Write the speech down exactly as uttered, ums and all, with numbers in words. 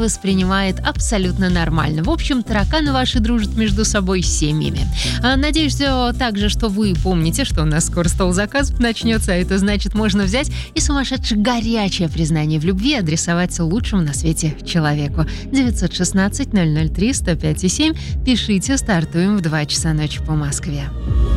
воспринимает абсолютно нормально. В общем, тараканы ваши дружат между собой с семьями. А, надеюсь, что также, что вы помните, что у нас скоро стол заказов начнется, а это значит, можно взять и сумасшедше горячее признание в любви адресовать лучшему на свете человеку. девятьсот шестнадцать ноль ноль три сто пять семь. Пишите, стартуем в два часа ночи по Москве.